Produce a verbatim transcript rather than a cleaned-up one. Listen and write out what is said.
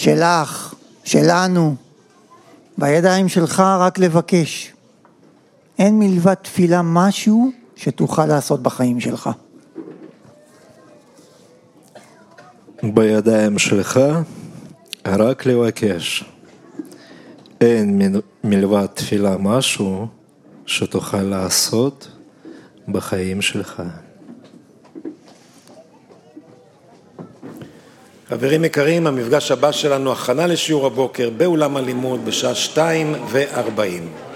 שלך, שלנו, בידיים שלך רק לבקש. אין מלבד תפילה משהו שתוכל לעשות בחיים שלך. בידיים שלך רק לבקש. אין מלבד תפילה משהו שתוכל לעשות בחיים שלך. חברים יקרים, המפגש הבא שלנו הכנה לשיעור הבוקר באולם הלימוד בשעה שתיים וארבעים.